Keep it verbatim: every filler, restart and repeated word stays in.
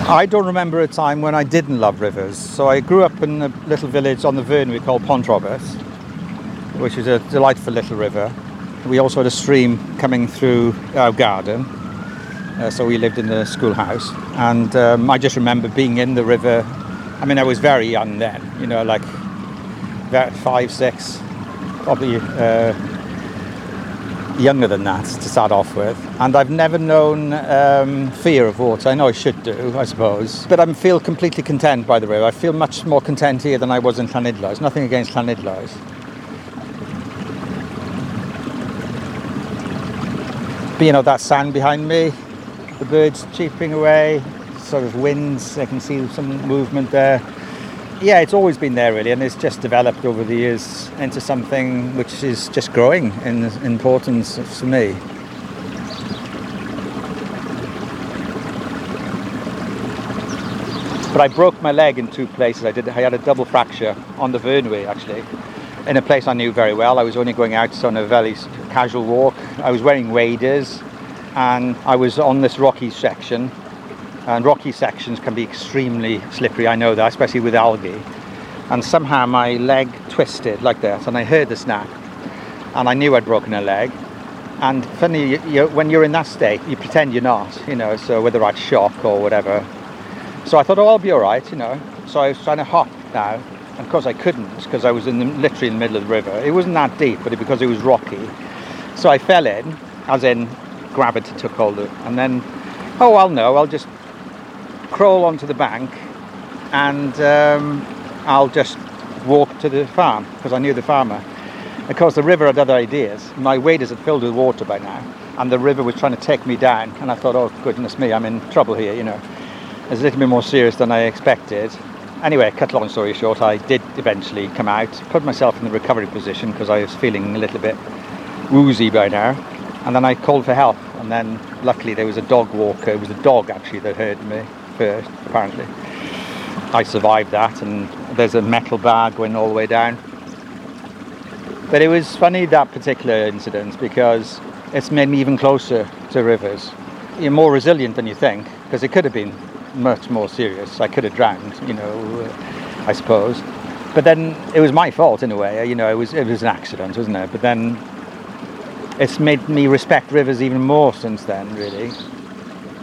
I don't remember a time when I didn't love rivers. So I grew up in a little village on the Vyrnwy called Pont Roberts, which is a delightful little river. We also had a stream coming through our garden, uh, so we lived in the schoolhouse. And um, I just remember being in the river. I mean, I was very young then, you know, like about five, six, probably uh, younger than that to start off with. And I've never known um, fear of water. I know I should do, I suppose. But I feel completely content by the river. I feel much more content here than I was in Llanidloes. Nothing against Llanidloes. But, you know, that sand behind me, the birds cheeping away, sort of winds, I can see some movement there. Yeah, it's always been there really, and it's just developed over the years into something which is just growing in importance for me. But I broke my leg in two places. I did. I had a double fracture on the Vyrnwy, actually, in a place I knew very well. I was only going out on a very casual walk. I was wearing waders, and I was on this rocky section. And rocky sections can be extremely slippery, I know that, especially with algae. And somehow my leg twisted like that, and I heard the snap. And I knew I'd broken a leg. And funny, you, you, when you're in that state, you pretend you're not, you know, so whether that's shock or whatever. So I thought, oh, I'll be all right, you know. So I was trying to hop now. And of course I couldn't, because I was in the, literally in the middle of the river. It wasn't that deep, but it, because it was rocky. So I fell in, as in gravity took hold of it. And then, oh, I'll know, I'll just crawl onto the bank and um, I'll just walk to the farm, because I knew the farmer. Of course, the river had other ideas. My waders had filled with water by now, and the river was trying to take me down. And I thought, oh, goodness me, I'm in trouble here, you know. It's a little bit more serious than I expected. Anyway, cut long story short, I did eventually come out, put myself in the recovery position because I was feeling a little bit woozy by now. And then I called for help. And then, luckily, there was a dog walker. It was a dog, actually, that heard me first, apparently. I survived that, and there's a metal bar going all the way down. But it was funny, that particular incident, because it's made me even closer to rivers. You're more resilient than you think, because it could have been much more serious. I could have drowned, you know, I suppose. But then it was my fault in a way, you know, it was, it was an accident, wasn't it? But then it's made me respect rivers even more since then, really.